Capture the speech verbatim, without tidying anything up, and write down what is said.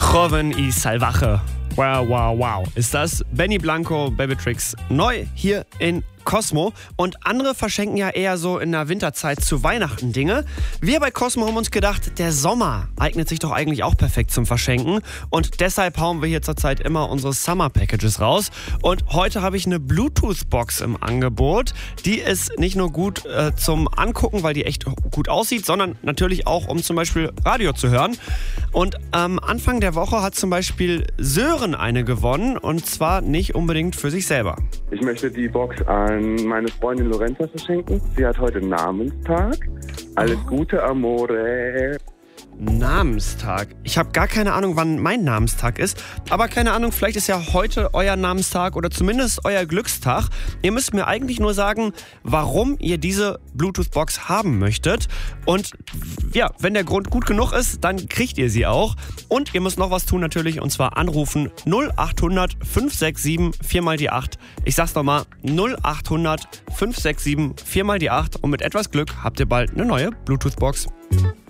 Joven y Salvaje. Wow, wow, wow. Ist das Benny Blanco, Babytrix, neu hier in Cosmo. Und andere verschenken ja eher so in der Winterzeit zu Weihnachten Dinge. Wir bei Cosmo haben uns gedacht, der Sommer eignet sich doch eigentlich auch perfekt zum Verschenken. Und deshalb hauen wir hier zurzeit immer unsere Summer Packages raus. Und heute habe ich eine Bluetooth-Box im Angebot. Die ist nicht nur gut äh, zum Angucken, weil die echt gut aussieht, sondern natürlich auch, um zum Beispiel Radio zu hören. Und am Anfang der Woche hat zum Beispiel Sören eine gewonnen. Und zwar nicht unbedingt für sich selber. Ich möchte die Box an meine Freundin Lorenza verschenken. Sie hat heute Namenstag. Alles Gute, Amore. Namenstag. Ich habe gar keine Ahnung, wann mein Namenstag ist. Aber keine Ahnung, vielleicht ist ja heute euer Namenstag oder zumindest euer Glückstag. Ihr müsst mir eigentlich nur sagen, warum ihr diese Bluetooth-Box haben möchtet. Und ja, wenn der Grund gut genug ist, dann kriegt ihr sie auch. Und ihr müsst noch was tun natürlich, und zwar anrufen null acht hundert fünf sechs sieben vier mal die acht. Ich sag's nochmal, null acht hundert fünf sechs sieben vier mal die acht. Und mit etwas Glück habt ihr bald eine neue Bluetooth-Box.